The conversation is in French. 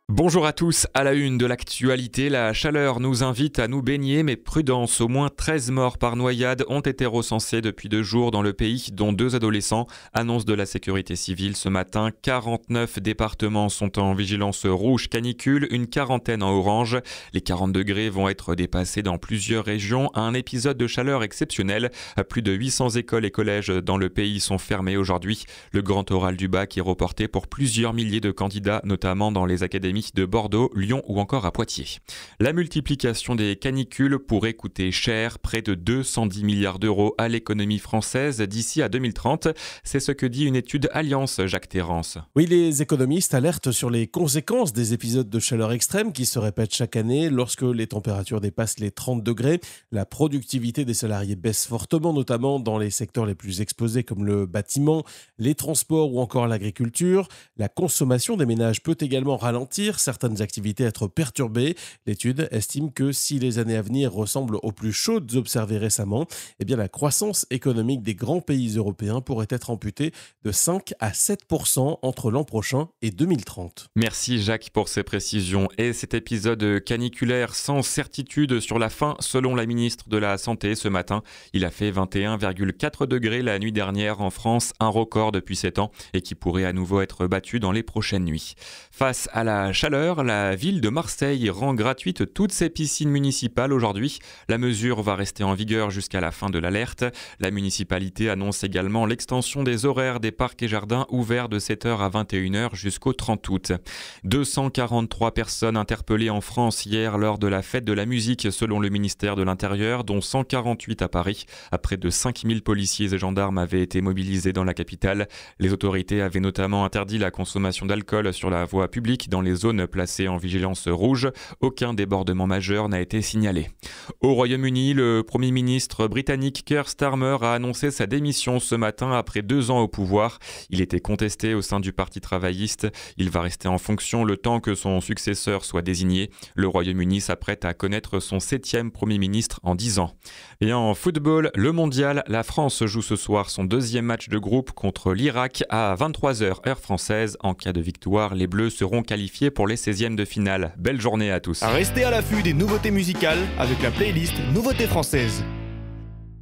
Bonjour à tous, à la une de l'actualité, la chaleur nous invite à nous baigner, mais prudence, au moins 13 morts par noyade ont été recensés depuis 2 jours dans le pays, dont 2 adolescents. Annonce de la sécurité civile ce matin, 49 départements sont en vigilance rouge canicule, une quarantaine en orange. Les 40 degrés vont être dépassés dans plusieurs régions, un épisode de chaleur exceptionnel. Plus de 800 écoles et collèges dans le pays sont fermés aujourd'hui. Le grand oral du bac est reporté pour plusieurs milliers de candidats, notamment dans les académies de Bordeaux, Lyon ou encore à Poitiers. La multiplication des canicules pourrait coûter cher, près de 210 milliards d'euros à l'économie française d'ici à 2030. C'est ce que dit une étude Alliance, Jacques Terrance. Oui, les économistes alertent sur les conséquences des épisodes de chaleur extrême qui se répètent chaque année. Lorsque les températures dépassent les 30 degrés, la productivité des salariés baisse fortement, notamment dans les secteurs les plus exposés comme le bâtiment, les transports ou encore l'agriculture. La consommation des ménages peut également ralentir, certaines activités être perturbées. L'étude estime que si les années à venir ressemblent aux plus chaudes observées récemment, eh bien la croissance économique des grands pays européens pourrait être amputée de 5 à 7% entre l'an prochain et 2030. Merci Jacques pour ces précisions. Et cet épisode caniculaire sans certitude sur la fin, selon la ministre de la Santé ce matin, il a fait 21,4 degrés la nuit dernière en France, un record depuis 7 ans et qui pourrait à nouveau être battu dans les prochaines nuits. Face à la chaleur, la ville de Marseille rend gratuite toutes ses piscines municipales aujourd'hui. La mesure va rester en vigueur jusqu'à la fin de l'alerte. La municipalité annonce également l'extension des horaires des parcs et jardins ouverts de 7h à 21h jusqu'au 30 août. 243 personnes interpellées en France hier lors de la fête de la musique selon le ministère de l'Intérieur, dont 148 à Paris. Près de 5000 policiers et gendarmes avaient été mobilisés dans la capitale. Les autorités avaient notamment interdit la consommation d'alcool sur la voie publique dans les zones placées en vigilance rouge. Aucun débordement majeur n'a été signalé. Au Royaume-Uni, le Premier ministre britannique Keir Starmer a annoncé sa démission ce matin après 2 ans au pouvoir. Il était contesté au sein du Parti travailliste. Il va rester en fonction le temps que son successeur soit désigné. Le Royaume-Uni s'apprête à connaître son 7e Premier ministre en 10 ans. Et en football, le mondial, la France joue ce soir son 2e match de groupe contre l'Irak à 23h heure française. En cas de victoire, les Bleus seront qualifiés pour les 16e de finale. Belle journée à tous. Restez à l'affût des nouveautés musicales avec la playlist Nouveautés françaises.